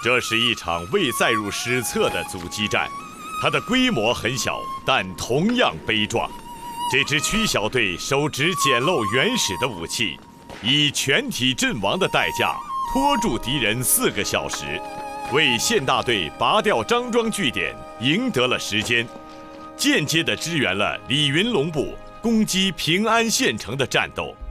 这是一场未载入史册的阻击战，它的规模很小，但同样悲壮。这支区小队手执简陋原始的武器，以全体阵亡的代价拖住敌人4个小时，为县大队拔掉张庄据点赢得了时间，间接地支援了李云龙部攻击平安县城的战斗。